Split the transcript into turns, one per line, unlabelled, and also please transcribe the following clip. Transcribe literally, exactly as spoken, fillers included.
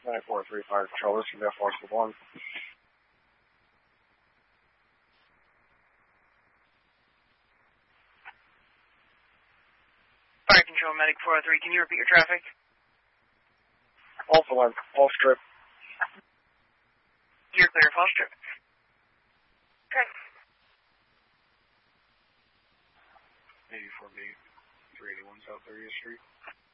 nine four three Fire Control, this is F one one.
Fire Control, Medic four oh three, can you repeat your traffic?
Alpha one, False Strip.
You're clear, False Strip. Okay.
eighty-four B, three eighty-one South thirtieth Street.